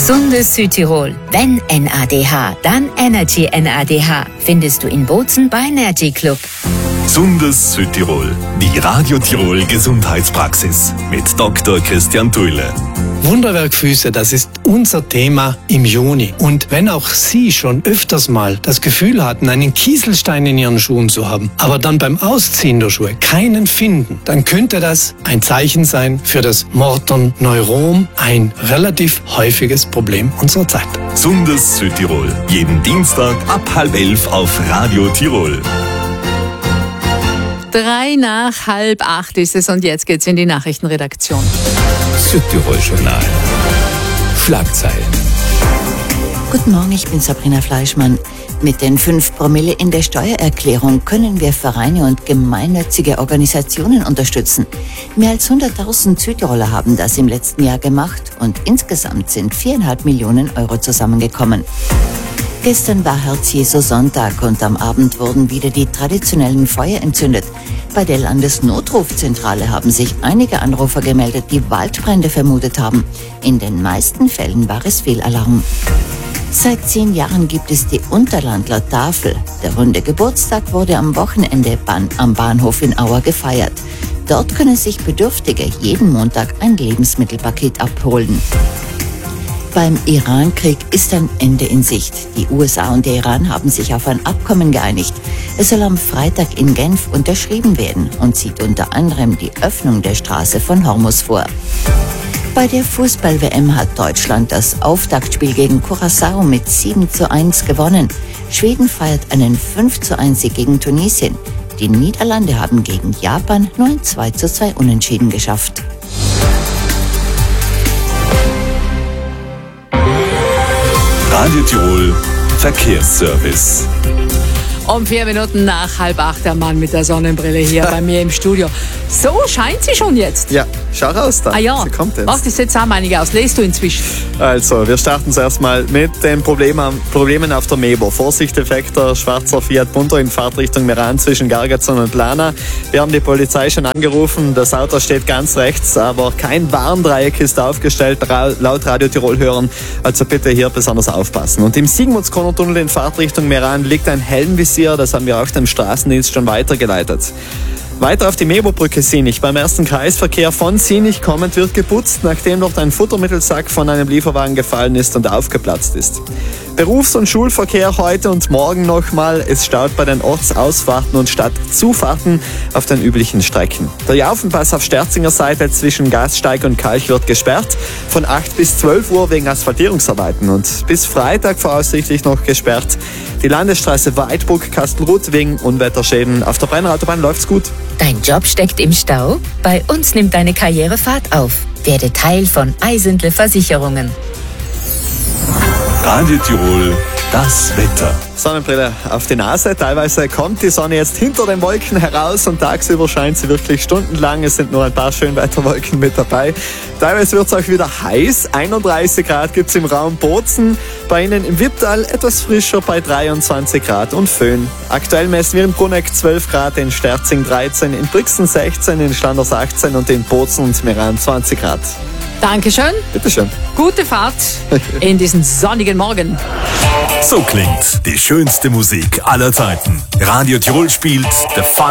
Gesundes Südtirol. Wenn NADH, dann Energy NADH. Findest du in Bozen bei Energy Club. Gesundes Südtirol. Die Radio Tirol Gesundheitspraxis mit Dr. Christian Thuile. Wunderwerkfüße, das ist unser Thema im Juni. Und wenn auch Sie schon öfters mal das Gefühl hatten, einen Kieselstein in Ihren Schuhen zu haben, aber dann beim Ausziehen der Schuhe keinen finden, dann könnte das ein Zeichen sein für das Morton-Neurom, ein relativ häufiges Problem unserer Zeit. Gesundes Südtirol. Jeden Dienstag ab 7:30 auf Radio Tirol. 7:03 ist es und jetzt geht's in die Nachrichtenredaktion. Südtirol-Journal. Schlagzeilen. Guten Morgen, ich bin Sabrina Fleischmann. Mit den 5 Promille in der Steuererklärung können wir Vereine und gemeinnützige Organisationen unterstützen. Mehr als 100.000 Südtiroler haben das im letzten Jahr gemacht und insgesamt sind 4,5 Millionen Euro zusammengekommen. Gestern war Herz-Jesu-Sonntag und am Abend wurden wieder die traditionellen Feuer entzündet. Bei der Landesnotrufzentrale haben sich einige Anrufer gemeldet, die Waldbrände vermutet haben. In den meisten Fällen war es Fehlalarm. Seit 10 Jahren gibt es die Unterlandler Tafel. Der runde Geburtstag wurde am Wochenende am Bahnhof in Auer gefeiert. Dort können sich Bedürftige jeden Montag ein Lebensmittelpaket abholen. Beim Iran-Krieg ist ein Ende in Sicht. Die USA und der Iran haben sich auf ein Abkommen geeinigt. Es soll am Freitag in Genf unterschrieben werden und sieht unter anderem die Öffnung der Straße von Hormuz vor. Bei der Fußball-WM hat Deutschland das Auftaktspiel gegen Curaçao mit 7:1 gewonnen. Schweden feiert einen 5:1 gegen Tunesien. Die Niederlande haben gegen Japan nur ein 2:2 Unentschieden geschafft. Radio Tirol Verkehrsservice. Um 4 Minuten nach 7:30 der Mann mit der Sonnenbrille hier bei mir im Studio. So scheint sie schon jetzt. Ja, schau raus da. Ah ja, sie kommt jetzt. was, das jetzt auch einige aus. Lest du inzwischen? Also, wir starten zuerst mal mit den Problemen auf der Mebo. Vorsichteffekter, schwarzer Fiat Punto in Fahrtrichtung Meran zwischen Gargatzon und Lana. Wir haben die Polizei schon angerufen. Das Auto steht ganz rechts, aber kein Warndreieck ist aufgestellt, laut Radio Tirol hören. Also bitte hier besonders aufpassen. Und im Sigmundskroner-Tunnel in Fahrtrichtung Meran liegt ein Helmvisier. Das haben wir auch dem Straßendienst schon weitergeleitet. Weiter auf die Mebo-Brücke Sinich. Beim ersten Kreisverkehr von Sinich kommend wird geputzt, nachdem dort ein Futtermittelsack von einem Lieferwagen gefallen ist und aufgeplatzt ist. Berufs- und Schulverkehr heute und morgen nochmal. Es staut bei den Ortsausfahrten und Stadtzufahrten auf den üblichen Strecken. Der Jaufenpass auf Sterzinger Seite zwischen Gasteig und Kalch wird gesperrt. Von 8 bis 12 Uhr wegen Asphaltierungsarbeiten und bis Freitag voraussichtlich noch gesperrt. Die Landesstraße Weidburg-Kastelruth wegen Unwetterschäden. Auf der Brennerautobahn läuft's gut. Dein Job steckt im Stau? Bei uns nimmt deine Karriere Fahrt auf. Werde Teil von Eisentle Versicherungen. Radio Tirol, das Wetter. Sonnenbrille auf die Nase. Teilweise kommt die Sonne jetzt hinter den Wolken heraus und tagsüber scheint sie wirklich stundenlang. Es sind nur ein paar Schönwetterwolken mit dabei. Teilweise wird es auch wieder heiß. 31 Grad gibt es im Raum Bozen. Bei Ihnen im Wipptal etwas frischer bei 23 Grad und Föhn. Aktuell messen wir in Bruneck 12 Grad, in Sterzing 13, in Brixen 16, in Schlanders 18 und in Bozen und Meran 20 Grad. Dankeschön. Bitteschön. Gute Fahrt in diesen sonnigen Morgen. So klingt die schönste Musik aller Zeiten. Radio Tirol spielt The Fun